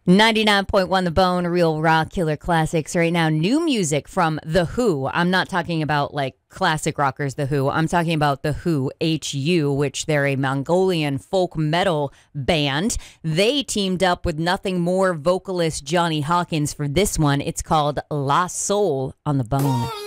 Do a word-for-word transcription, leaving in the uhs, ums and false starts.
ninety-nine point one The Bone, Real Rock Killer Classics. Right now, new music from The Who. I'm not talking about like classic rockers, The Who. I'm talking about The Who, H U, which they're a Mongolian folk metal band. They teamed up with Nothing More vocalist Johnny Hawkins for this one. It's called La Soul on The Bone.